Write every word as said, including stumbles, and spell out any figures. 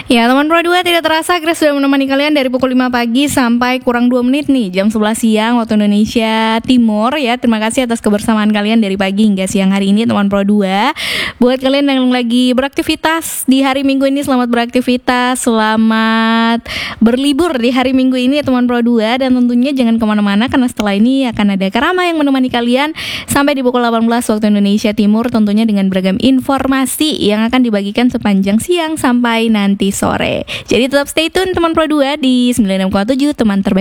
Ya teman Pro dua, tidak terasa Grace sudah menemani kalian dari pukul lima pagi sampai kurang dua menit nih, jam sebelas siang waktu Indonesia Timur ya. Terima kasih atas kebersamaan kalian dari pagi hingga siang hari ini teman Pro dua. Buat kalian yang lagi beraktivitas di hari Minggu ini, selamat beraktivitas, selamat berlibur di hari Minggu ini teman Pro dua. Dan tentunya jangan kemana-mana karena setelah ini akan ada Karama yang menemani kalian sampai di pukul delapan belas waktu Indonesia Timur, tentunya dengan beragam informasi yang akan dibagikan sepanjang siang sampai nanti sore. Jadi tetap stay tune teman Pro dua di sembilan puluh enam koma tujuh, teman terbaik